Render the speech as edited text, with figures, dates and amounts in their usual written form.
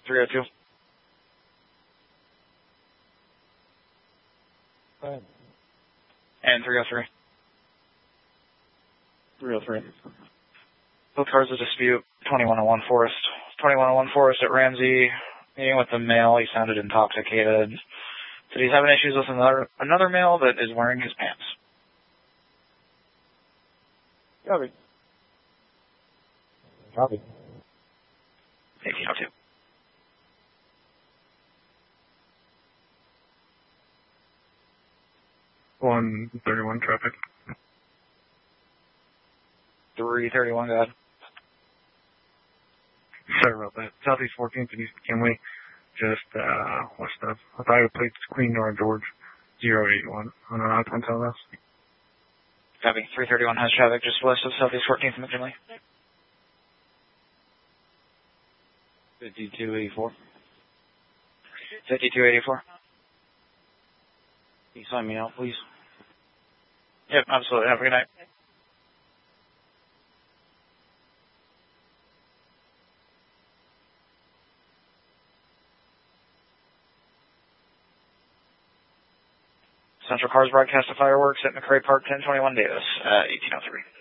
302. Go ahead. And 303. 303. Both cars of dispute, 2101 Forest. 2101 Forest at Ramsey, meeting with the male. He sounded intoxicated. Said he's having issues with another male that is wearing his pants. Copy. Copy. 1802. 131 traffic. 331, go ahead. Sorry about that. Southeast 14th and East McKinley. Just, what's the, I thought I played Queen Nora George 081 on an oncoming LS. Copy. 331 has traffic just west of Southeast 14th and McKinley. 5284. 5284. Can you sign me out, please? Yep, absolutely. Have a good night. Central Cars broadcast of fireworks at McRae Park, 1021 Davis, 1803.